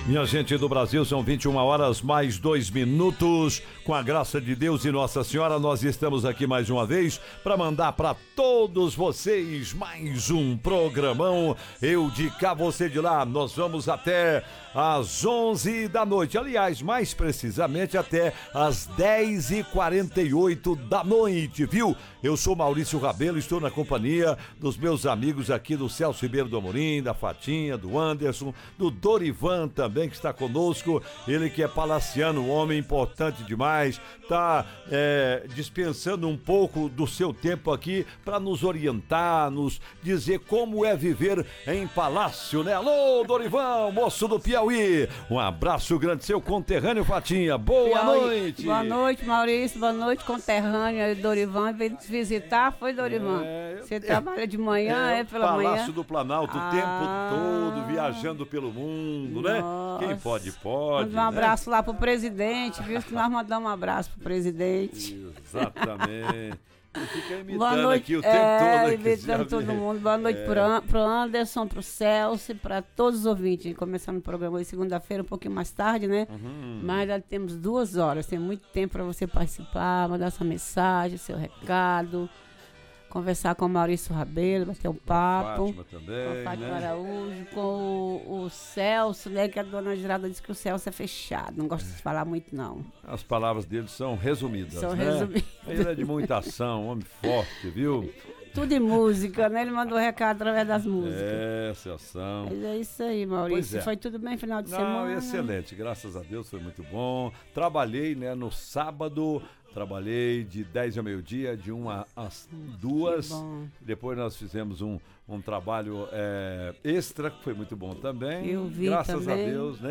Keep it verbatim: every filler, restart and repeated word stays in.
Minha gente do Brasil, são vinte e uma horas mais dois minutos. Com a graça de Deus e Nossa Senhora, nós estamos aqui mais uma vez para mandar para todos vocês mais um programão. Eu de cá, você de lá. Nós vamos até às onze da noite. Aliás, mais precisamente até às dez e quarenta e oito da noite, viu? Eu sou Maurício Rabelo, estou na companhia dos meus amigos aqui do Celso Ribeiro do Amorim, da Fatinha, do Anderson, do Dorivan também, que está conosco. Ele que é palaciano, um homem importante demais, está é, dispensando um pouco do seu tempo aqui para nos orientar, nos dizer como é viver em palácio, né? Alô, Dorivan, moço do Piauí. Um abraço grande, seu conterrâneo, Fatinha. Boa Piauí. noite. Boa noite, Maurício. Boa noite, conterrâneo Dorivan. Veio nos visitar, foi, Dorivan? É, Você é, trabalha de manhã, é, é pela Palácio manhã? Palácio do Planalto, ah, o tempo todo, viajando pelo mundo, né? Nossa. Quem pode, pode. Manda um abraço né? lá pro presidente, viu? Que nós mandamos um abraço pro presidente. Exatamente. E fica imitando Boa noite, aqui o tempo é, todo. imitando todo mundo. Boa noite é. pro, An, pro Anderson, pro Celso, para todos os ouvintes. Começando o programa hoje, segunda-feira, um pouquinho mais tarde, né? Uhum. Mas já temos duas horas, tem muito tempo para você participar, mandar sua mensagem, seu recado, conversar com o Maurício Rabelo, bater um papo. Fátima também, com a Fátima né? Araújo, com o, o Celso, né? Que a dona Geralda disse que o Celso é fechado, não gosta de falar muito, não. As palavras dele são resumidas, São né? resumidas. Ele é de muita ação, homem forte, viu? Tudo em música, né? Ele mandou recado através das músicas. É, essa ação. Mas é isso aí, Maurício. É. Foi tudo bem final de Não, semana? excelente, graças a Deus, foi muito bom. Trabalhei, né, no sábado. Trabalhei de dez ao meio-dia, de uma às duas. Depois nós fizemos um, um trabalho é, extra, que foi muito bom também. Eu vi Graças também. a Deus, né?